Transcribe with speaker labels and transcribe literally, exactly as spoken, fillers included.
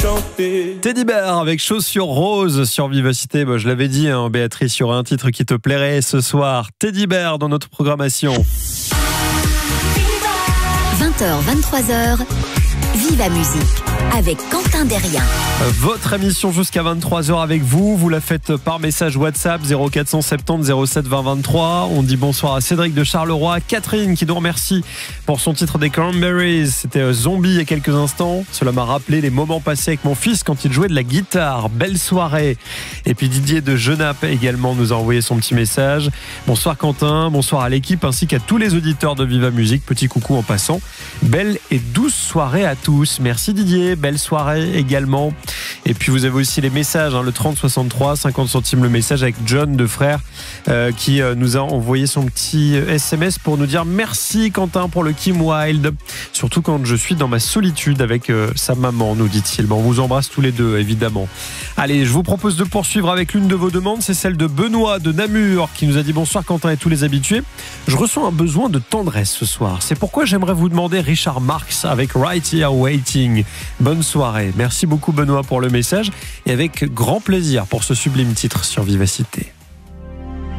Speaker 1: chanter.
Speaker 2: Teddy Bear avec Chaussures Roses sur Vivacité. Bon, je l'avais dit, hein, Béatrice, il y aura un titre qui te plairait ce soir. Teddy Bear dans notre programmation.
Speaker 3: vingt heures, vingt-trois heures, Viva Musique avec Quentin Derrien.
Speaker 2: Votre émission jusqu'à vingt-trois heures avec vous. Vous la faites par message WhatsApp zéro quatre cent soixante-dix zéro sept vingt vingt-trois. On dit bonsoir à Cédric de Charleroi, Catherine qui nous remercie pour son titre des Cranberries. C'était Zombie il y a quelques instants. Cela m'a rappelé les moments passés avec mon fils quand il jouait de la guitare. Belle soirée. Et puis Didier de Genappe également nous a envoyé son petit message. Bonsoir Quentin, bonsoir à l'équipe ainsi qu'à tous les auditeurs de Viva Musique. Petit coucou en passant. Belle et douce soirée à tous. Merci Didier, belle soirée également. Et puis vous avez aussi les messages, hein, le trente soixante-trois, cinquante centimes le message avec John de Frère euh, qui euh, nous a envoyé son petit S M S pour nous dire merci Quentin pour le Kim Wilde, surtout quand je suis dans ma solitude avec euh, sa maman, nous dit-il. Bon, on vous embrasse tous les deux évidemment. Allez, je vous propose de poursuivre avec l'une de vos demandes, c'est celle de Benoît de Namur qui nous a dit bonsoir Quentin et tous les habitués. Je ressens un besoin de tendresse ce soir, c'est pourquoi j'aimerais vous demander Richard Marx avec Right Here Waiting. Bonne soirée, merci beaucoup Benoît pour le message et avec grand plaisir pour ce sublime titre sur Vivacité.